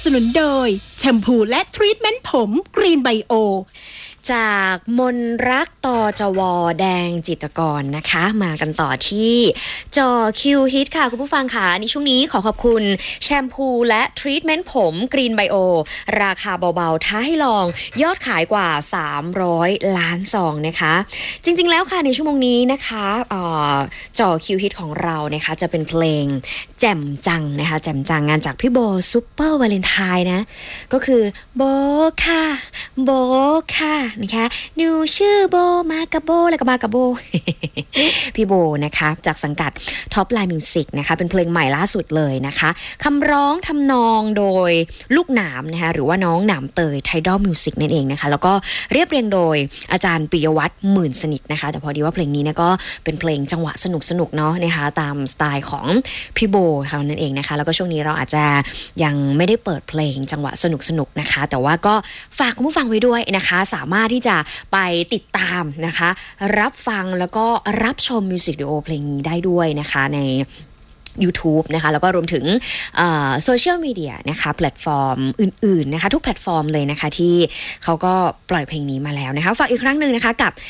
สนุนโดยแชมพูและทรีทเมนต์ผมกรีนไบโอจากมนรักตจวแดงจิตรกรนะคะมากันต่อที่จอคิวฮิตค่ะคุณผู้ฟังค่ะในช่วงนี้ขอขอบคุณแชมพูและทรีทเมนต์ผมกรีนไบโอราคาเบาๆท้าให้ลองยอดขายกว่า300ล้านซองนะคะจริงๆแล้วค่ะในชั่วโมงนี้นะคะจอคิวฮิตของเรานะคะจะเป็นเพลงแจ่มจังนะคะแจ่มจังงานจากพี่โบซุปเปอร์วาเลนไทน์นะก็คือโบค่ะโบค่ะนะคะหนูชื่อโบมากับโบแล้วก็มากับโบ พี่โบนะคะจากสังกัด Top Line Music นะคะเป็นเพลงใหม่ล่าสุดเลยนะคะคำร้องทำนองโดยลูกหนามนะคะหรือว่าน้องหนามเตย Tidal Music นั่นเองนะคะแล้วก็เรียบเรียงโดยอาจารย์ปิยวัฒน์หมื่นสนิทนะคะแต่พอดีว่าเพลงนี้เนี่ยก็เป็นเพลงจังหวะสนุกๆเนาะนะคะตามสไตล์ของพี่โบเขานั่นเองนะคะแล้วก็ช่วงนี้เราอาจจะยังไม่ได้เปิดเพลงจังหวะสนุกๆนะคะแต่ว่าก็ฝากคุณผู้ฟังไว้ด้วยนะคะสามารถที่จะไปติดตามนะคะรับฟังแล้วก็รับชมมิวสิกวิดีโอเพลงนี้ได้ด้วยนะคะในYouTube นะคะแล้วก็รวมถึงโซเชียลมีเดียนะคะแพลตฟอร์มอื่นๆนะคะทุกแพลตฟอร์มเลยนะคะที่เขาก็ปล่อยเพลงนี้มาแล้วนะคะฝากอีกครั้งหนึ่งนะคะกับ